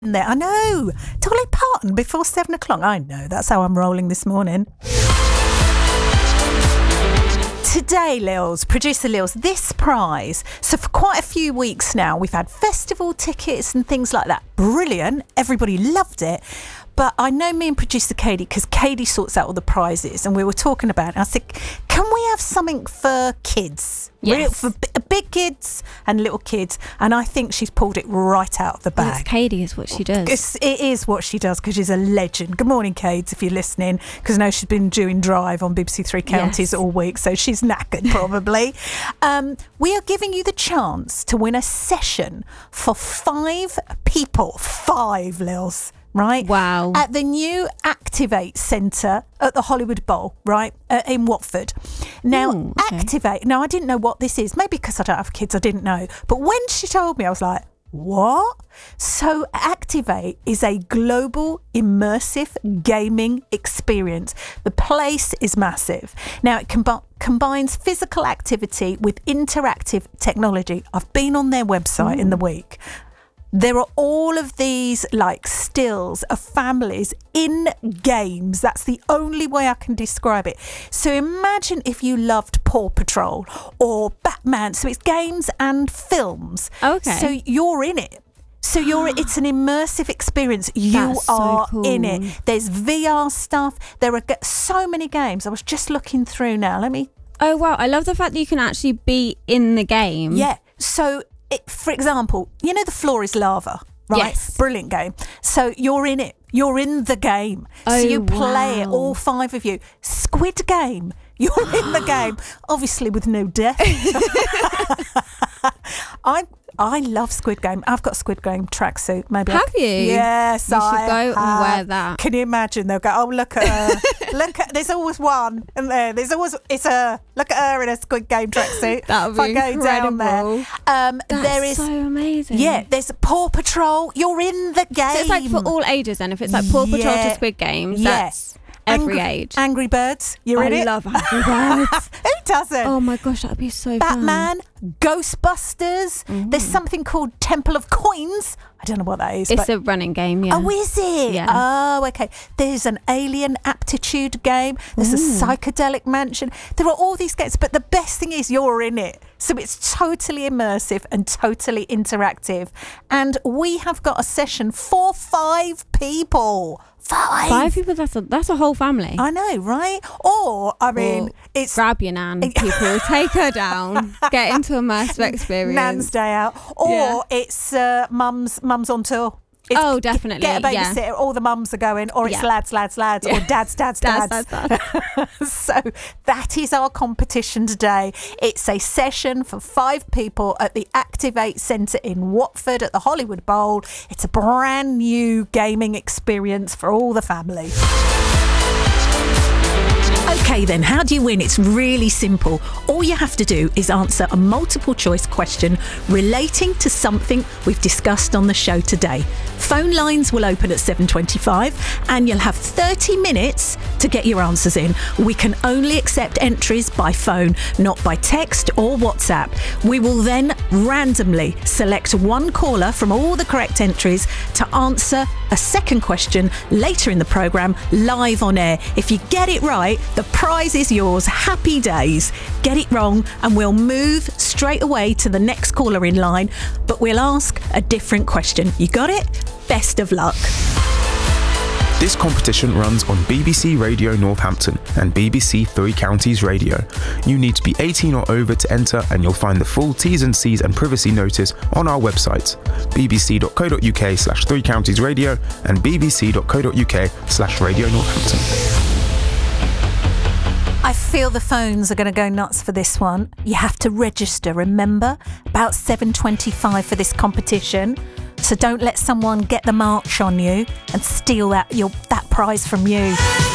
there. I know. Dolly Parton before 7 o'clock. I know. That's how I'm rolling this morning. Today, Lils, producer Lils, this prize. So for quite a few weeks now, we've had festival tickets and things like that. Brilliant. Everybody loved it. But I know me and producer Katie, because Katie sorts out all the prizes, and we were talking about it. And I said, can we have something for kids? Yes. For big kids and little kids. And I think she's pulled it right out of the bag. Well, it's Katie is what she does. It is what she does, because she's a legend. Good morning, Kades, if you're listening, because I know she's been doing Drive on BBC Three Counties all week, so she's knackered probably. We are giving you the chance to win a session for 5 people. 5, Lils. Right? Wow. At the new Activate Centre at the Hollywood Bowl, right? In Watford. Now, Activate, now I didn't know what this is. Maybe because I don't have kids, I didn't know. But when she told me, I was like, what? So Activate is a global immersive gaming experience. The place is massive. Now, it combines physical activity with interactive technology. I've been on their website in the week. There are all of these like stills of families in games. That's the only way I can describe it. So imagine if you loved Paw Patrol or Batman. So it's games and films. Okay. So you're in it. So it's an immersive experience. You are in it. There's VR stuff. There are so many games. I was just looking through now. Oh, wow. I love the fact that you can actually be in the game. Yeah. So for example, you know The Floor is Lava, right? Yes. Brilliant game. So you're in it. You're in the game. So you play it, all 5 of you. Squid Game. You're in the game. Obviously with no death. I love Squid Game. I've got a Squid Game tracksuit. Maybe Have you? Yes, you should go and wear that. Can you imagine? They'll go, oh, look at her. There's always one in there. It's her. Look at her in a Squid Game tracksuit. That would be incredible. Down there. There is so amazing. Yeah, there's Paw Patrol. You're in the game. So it's like for all ages then. If it's like Paw Patrol to Squid Games, that's every age. Angry Birds. You're in it. I love Angry Birds. Who doesn't? Oh my gosh, that would be so Batman, fun. Ghostbusters. There's something called Temple of Coins. I don't know what that is. It's a running game, yeah. Oh, is it? Yeah. Oh, okay. There's an alien aptitude game. There's a psychedelic mansion. There are all these games, but the best thing is you're in it. So it's totally immersive and totally interactive. And we have got a session for 5 people. 5 people, that's a whole family. I know, right? Or, I mean, it's... Grab your nan, people. Take her down. Get into a immersive experience. Nan's day out. Or it's mum's on tour. It's definitely. Get a babysitter. All the mums are going. Or it's lads. Or dads. So that is our competition today. It's a session for 5 people at the Activate Centre in Watford at the Hollywood Bowl. It's a brand new gaming experience for all the family. Okay then, how do you win? It's really simple. All you have to do is answer a multiple choice question relating to something we've discussed on the show today. Phone lines will open at 7:25 and you'll have 30 minutes to get your answers in. We can only accept entries by phone, not by text or WhatsApp. We will then randomly select one caller from all the correct entries to answer a second question later in the programme, live on air. If you get it right, the prize is yours. Happy days. Get it wrong and we'll move straight away to the next caller in line, but we'll ask a different question. You got it? Best of luck. This competition runs on BBC Radio Northampton and BBC Three Counties Radio. You need to be 18 or over to enter, and you'll find the full T's and C's and privacy notice on our website, bbc.co.uk/Three Counties Radio and bbc.co.uk/Radio Northampton. I feel the phones are going to go nuts for this one. You have to register, remember? About 7:25 for this competition. So don't let someone get the march on you and steal that prize from you.